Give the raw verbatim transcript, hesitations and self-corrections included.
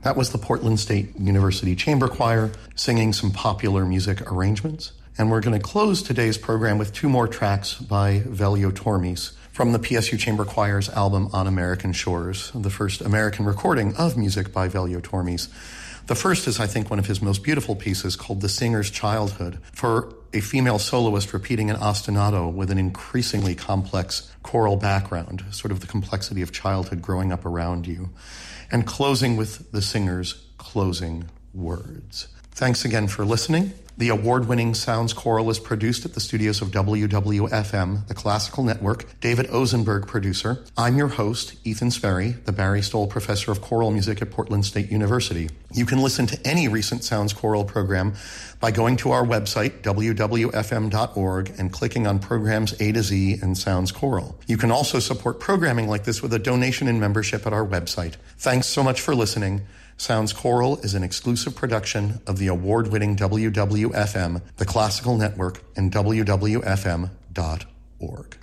That was the Portland State University Chamber Choir singing some popular music arrangements. And we're going to close today's program with two more tracks by Veljo Tormis from the P S U Chamber Choir's album On American Shores, the first American recording of music by Veljo Tormis. The first is, I think, one of his most beautiful pieces called The Singer's Childhood, for a female soloist repeating an ostinato with an increasingly complex choral background, sort of the complexity of childhood growing up around you, and closing with the singer's closing words. Thanks again for listening. The award-winning Sounds Choral is produced at the studios of W W F M, the Classical Network. David Ozenberg, producer. I'm your host, Ethan Sperry, the Barry Stoll Professor of Choral Music at Portland State University. You can listen to any recent Sounds Choral program by going to our website, w w f m dot org, and clicking on Programs A to Z and Sounds Choral. You can also support programming like this with a donation and membership at our website. Thanks so much for listening. Sounds Choral is an exclusive production of the award-winning W W F M, the Classical Network, and w w f m dot org.